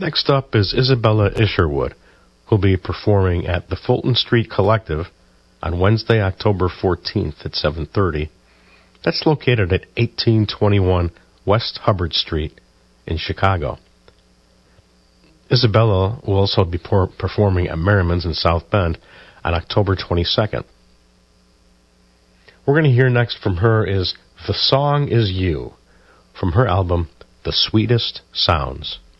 Next up is Isabella Isherwood, who'll be performing at the Fulton Street Collective on Wednesday, October 14th at 7:30. That's located at 1821 West Hubbard Street in Chicago. Isabella will also be performing at Merriman's in South Bend on October 22nd. We're going to hear next from her is The Song Is You, from her album The Sweetest Sounds.